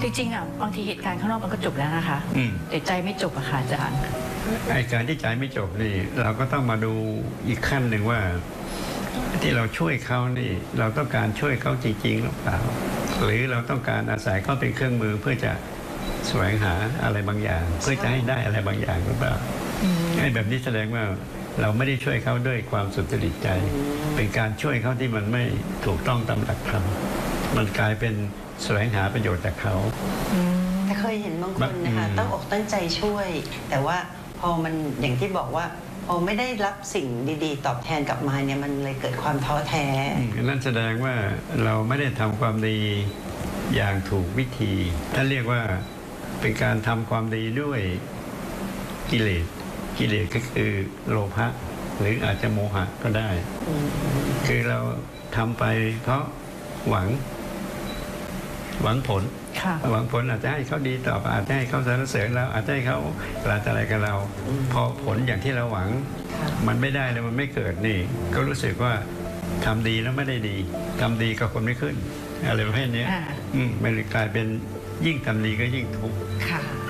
จริงๆอ่ะบางทีเหตุการณ์ข้างนอกมันก็จบแล้วนะคะแต่ใจไม่จบอะค่ะอาจารย์ไอ้การที่ใจไม่จบนี่เราก็ต้องมาดูอีกขั้นหนึ่งว่าที่เราช่วยเขานี่เราต้องการช่วยเขาจริงๆหรือเปล่าหรือเราต้องการอาศัยเขาเป็นเครื่องมือเพื่อจะแสวงหาอะไรบางอย่างเพื่อจะให้ได้อะไรบางอย่างหรือเปล่าไอ้แบบนี้แสดงว่าเราไม่ได้ช่วยเขาด้วยความสุจริตใจเป็นการช่วยเขาที่มันไม่ถูกต้องตามหลักธรรมมันกลายเป็นแสวงหาประโยชน์จากเขาแต่เคยเห็นบางคนนะคะตั้งอกตั้งใจช่วยแต่ว่าพอมันอย่างที่บอกว่าพอไม่ได้รับสิ่งดีๆตอบแทนกลับมาเนี่ยมันเลยเกิดความท้อแท้นั่นแสดงว่าเราไม่ได้ทำความดีอย่างถูกวิธีท่านเรียกว่าเป็นการทำความดีด้วยกิเลสก็คือโลภะหรืออาจจะโมหะก็ได้คือเราทำไปเพราะหวังผลหวังผลอาจจะให้เขาดีต่อไปอาจจะให้เขาสรรเสริญเราอาจจะให้เขาอะไรกับเราพอผลอย่างที่เราหวังมันไม่ได้เลยมันไม่เกิดนี่ก็รู้สึกว่าทำดีแล้วไม่ได้ดีทำดีกับคนไม่ขึ้นอะไรประเภทนี้มันกลายเป็นยิ่งทำดีก็ยิ่งทุกข์